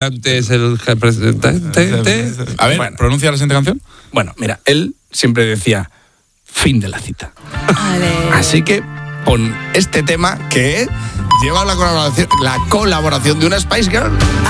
Antes el representante. A ver, Bueno. pronuncia la siguiente canción. Bueno, mira, él siempre decía fin de la cita. Vale. Así que pon este tema que lleva la colaboración de una Spice Girl.